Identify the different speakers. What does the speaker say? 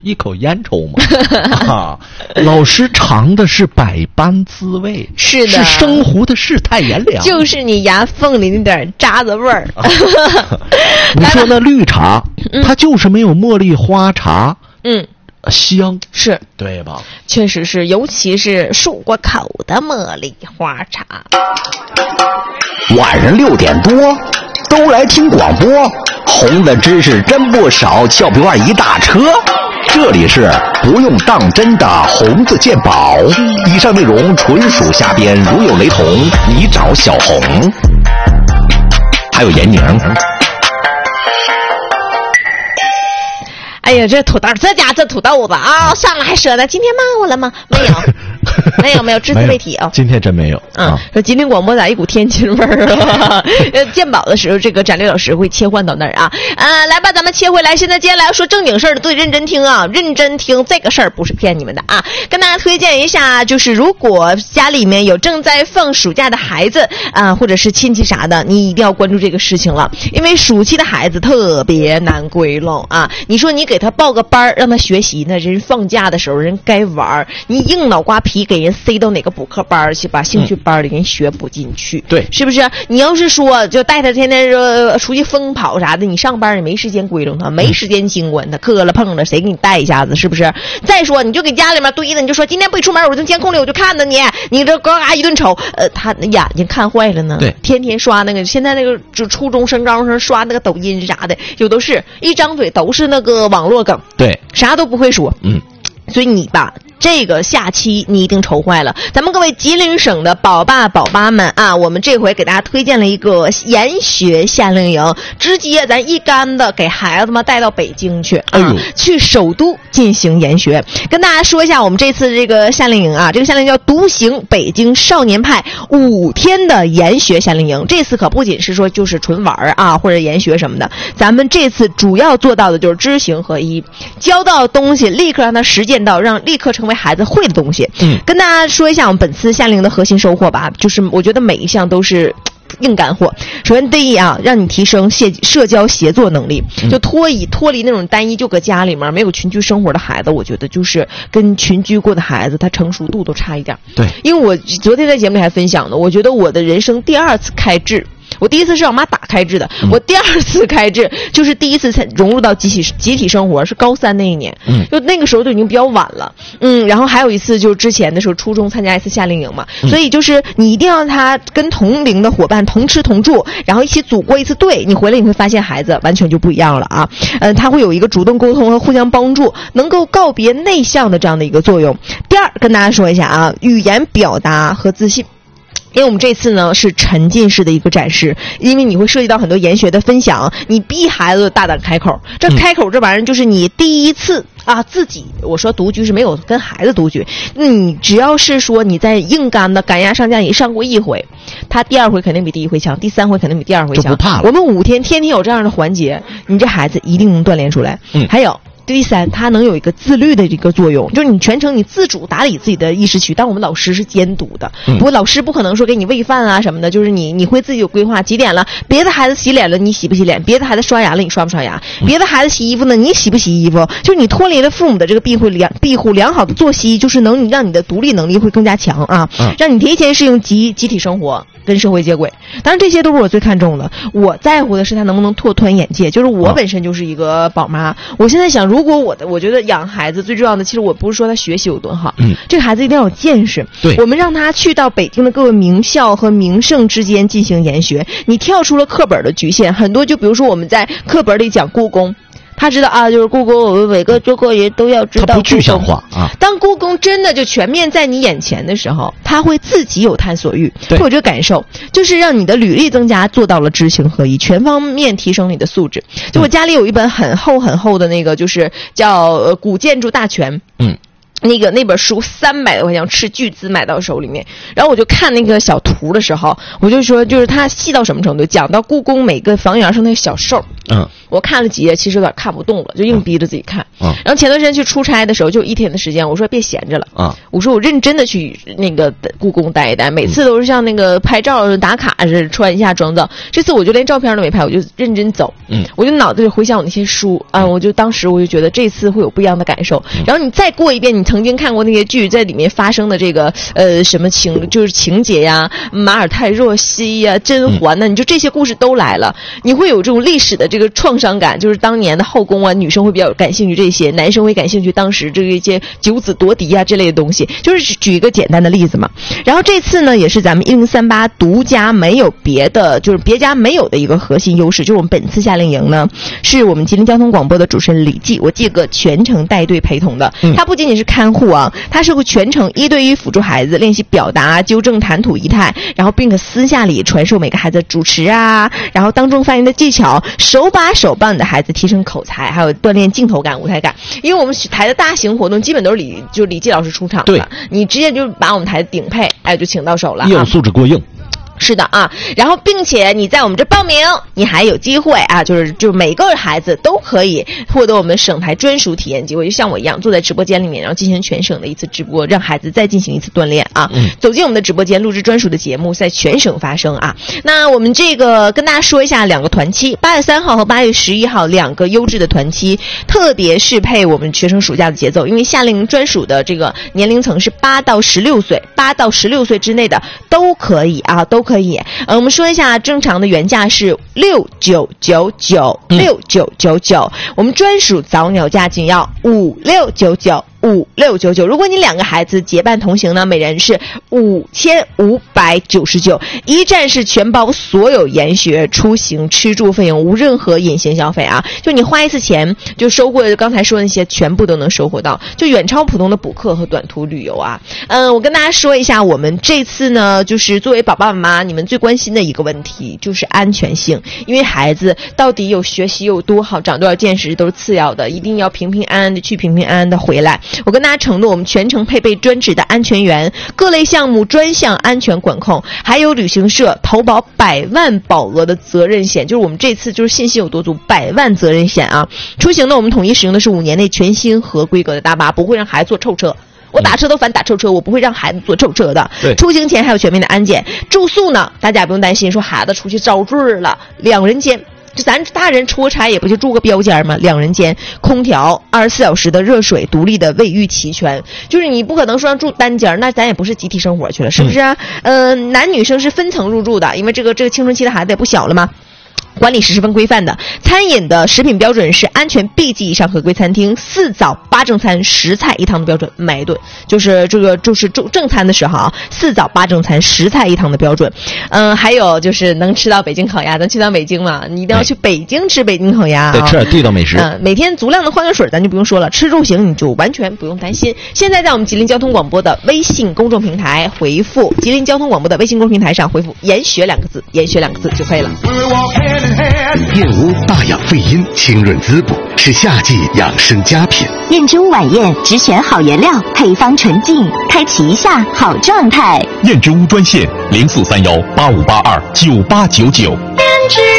Speaker 1: 一口烟抽吗？老师尝的是百般滋味，
Speaker 2: 是的，
Speaker 1: 是生糊的世态炎凉，
Speaker 2: 就是你牙缝里那点渣子味儿。
Speaker 1: 你说那绿茶，它就是没有茉莉花茶，香，
Speaker 2: 是
Speaker 1: 对吧？
Speaker 2: 确实是，尤其是漱过口的茉莉花茶。
Speaker 3: 晚上6点多，都来听广播，红的知识真不少，俏皮话一大车。这里是不用当真的红字鉴宝，以上内容纯属瞎编，如有雷同，你找小红。还有严宁。
Speaker 2: 哎呀，这土豆，这家这土豆子啊，上来还说呢，今天骂我了吗？没有，只字未提啊。
Speaker 1: 今天真没有。
Speaker 2: 说吉林广播咋一股天津味儿啊？鉴宝的时候，这个展略老师会切换到那儿啊。来吧，咱们切回来。现在接下来要说正经事儿的，对，认真听啊，认真听，这个事儿不是骗你们的啊。跟大家推荐一下，就是如果家里面有正在放暑假的孩子啊，或者是亲戚啥的，你一定要关注这个事情了，因为暑期的孩子特别难归拢啊。你说你给他报个班让他学习呢，人放假的时候人该玩，你硬脑瓜皮给人塞到哪个补课班去，把兴趣班里人学不进去，
Speaker 1: 对，
Speaker 2: 是不是？你要是说就带他天天出去疯跑啥的，你上班也没时间归拢他，没时间经管他，磕了碰了谁给你带一下子，是不是？再说你就给家里面堆的，你就说今天不出门，我从监控里我就看着你这嘎嘎一顿瞅，他眼睛看坏了呢，
Speaker 1: 对，
Speaker 2: 天天刷那个，现在那个就初中升高中生刷那个抖音啥的，有都是一张嘴都是那个网络梗，
Speaker 1: 对，
Speaker 2: 啥都不会说，所以你吧，这个假期你一定愁坏了。咱们各位吉林省的宝爸宝妈们啊，我们这回给大家推荐了一个研学夏令营，直接咱一竿子给孩子们带到北京去啊，去首都进行研学。跟大家说一下，我们这次这个夏令营啊，这个夏令营叫独行北京少年派5天的研学夏令营。这次可不仅是说就是纯玩啊，或者研学什么的，咱们这次主要做到的就是知行合一，教到东西立刻让他实践到，让立刻成为孩子会的东西。跟大家说一下我们本次夏令营的核心收获吧，就是我觉得每一项都是硬干货。首先第一啊，让你提升社交协作能力，就脱离那种单一就搁家里面没有群居生活的孩子，我觉得就是跟群居过的孩子他成熟度都差一点。
Speaker 1: 对，
Speaker 2: 因为我昨天在节目里还分享的，我觉得我的人生第2次开智，我第一次是让我妈打开智的，我第2次开智就是第一次才融入到集体生活，是高3那一年，就那个时候就已经比较晚了，然后还有一次就是之前的时候初中参加一次夏令营嘛，所以就是你一定要让他跟同龄的伙伴同吃同住，然后一起组过一次队，你回来你会发现孩子完全就不一样了啊，他会有一个主动沟通和互相帮助，能够告别内向的这样的一个作用。第2，跟大家说一下啊，语言表达和自信。因为我们这次呢是沉浸式的一个展示，因为你会涉及到很多研学的分享，你逼孩子大胆开口，这开口这玩意儿就是你第一次啊自己，我说独居是没有跟孩子独居，你只要是说你在硬干的赶鸭上架，你上过1回，他第2回肯定比第1回强，第3回肯定比第2回强，
Speaker 1: 就不怕了。
Speaker 2: 我们5天天天有这样的环节，你这孩子一定能锻炼出来。还有第3，它能有一个自律的这个作用，就是你全程你自主打理自己的意识区，但我们老师是监督的，不过老师不可能说给你喂饭啊什么的，就是你会自己有规划，几点了，别的孩子洗脸了你洗不洗脸，别的孩子刷牙了你刷不刷牙，别的孩子洗衣服呢你洗不洗衣服，就是你脱离了父母的这个庇护，良好的作息就是能让你的独立能力会更加强啊，让你提前适应集体生活跟社会接轨。当然这些都是我最看重的，我在乎的是他能不能拓宽眼界，就是我本身就是一个宝妈，我现在想如果我觉得养孩子最重要的，其实我不是说他学习有多好，这个孩子一定要有见识。
Speaker 1: 对，
Speaker 2: 我们让他去到北京的各个名校和名胜之间进行研学，你跳出了课本的局限，很多就比如说我们在课本里讲故宫，他知道啊，就是故宫，我们每个中国人都要知道。
Speaker 1: 他不具象化啊。
Speaker 2: 当故宫真的就全面在你眼前的时候，他会自己有探索欲，会有这个感受，就是让你的履历增加，做到了知行合一，全方面提升你的素质。就我家里有一本很厚很厚的那个，就是叫《古建筑大全》。那本书300多块钱，斥巨资买到手里面，然后我就看那个小图的时候，我就说，就是它细到什么程度，讲到故宫每个房檐上那个小兽， 我看了几页，其实有点看不动了，就硬逼着自己看。然后前段时间去出差的时候，就1天的时间，我说别闲着了我说我认真的去那个故宫待一待，每次都是像那个拍照打卡似的穿一下妆造，这次我就连照片都没拍，我就认真走。我就脑子里回想我那些书我就当时我就觉得这次会有不一样的感受。然后你再过一遍你曾经看过那些剧在里面发生的这个什么情节呀，马尔泰若曦呀，甄嬛呢，你就这些故事都来了，你会有这种历史的这个创伤感，就是当年的后宫女生会比较感兴趣这些，男生会感兴趣当时这一些九子夺嫡这类的东西，就是举一个简单的例子嘛。然后这次呢也是咱们1038独家没有别的，就是别家没有的一个核心优势，就是我们本次夏令营呢是我们吉林交通广播的主持人李记，我记个全程带队陪同的。他不仅仅是看护他是会全程1对1辅助孩子练习表达，纠正谈吐仪态，然后并且私下里传授每个孩子主持然后当众发言的技巧，手把手帮你的孩子提升口才，还有锻炼镜头感、舞台感。因为我们台的大型活动基本都是李记老师出场的，你直接就把我们台的顶配就请到手了，
Speaker 1: 业务素质过硬。
Speaker 2: 是的然后并且你在我们这报名，你还有机会就是每个孩子都可以获得我们省台专属体验机会，就像我一样坐在直播间里面，然后进行全省的一次直播，让孩子再进行一次锻炼走进我们的直播间，录制专属的节目，在全省发生那我们这个跟大家说一下2个团期，8月3号和8月11号2个优质的团期，特别适配我们学生暑假的节奏，因为夏令营专属的这个年龄层是8到16岁，8到16岁之内的都可以都可以。我们说一下正常的原价是6999，6999，我们专属早鸟价仅要5699。如果你2个孩子结伴同行呢，每人是5599，一站式全包所有研学、出行、吃住费用，无任何隐形消费就你花一次钱就收获刚才说的那些全部都能收获到，就远超普通的补课和短途旅游我跟大家说一下，我们这次呢就是作为爸爸妈妈你们最关心的一个问题就是安全性，因为孩子到底有学习有多好，长多少见识都是次要的，一定要平平安安的去，平平安安的回来。我跟大家承诺，我们全程配备专职的安全员，各类项目专项安全管控，还有旅行社投保100万保额的责任险，就是我们这次就是信息有多足，100万责任险出行呢，我们统一使用的是5年内全新合规格的大巴，不会让孩子坐臭车。我打车都反打臭车，我不会让孩子坐臭车的。出行前还有全面的安检。住宿呢，大家不用担心说孩子出去遭罪了，2人间。就咱大人出差也不就住个标间吗？2人间，空调，24小时的热水，独立的卫浴齐全。就是你不可能说让住单间，那咱也不是集体生活去了，是不是男女生是分层入住的，因为这个青春期的孩子也不小了嘛。管理是十分规范的，餐饮的食品标准是安全 B 级以上合规餐厅，4早8正餐10菜1汤的标准，每顿就是这个就是正餐的时候4早8正餐10菜1汤的标准。还有就是能吃到北京烤鸭，咱去趟北京嘛，你一定要去北京吃北京烤鸭
Speaker 1: 对，吃点地道美食。
Speaker 2: 每天足量的矿泉水咱就不用说了，吃住行你就完全不用担心。现在在我们吉林交通广播的微信公众平台回复吉林交通广播的微信公众平台上回复研学2个字，研学2个字就可以了。
Speaker 3: 燕屋大养肺阴，清润滋补，是夏季养生佳品。
Speaker 4: 燕之屋晚宴只选好原料，配方纯净，开启一下好状态。
Speaker 5: 燕之屋专线043185829899。
Speaker 4: 燕之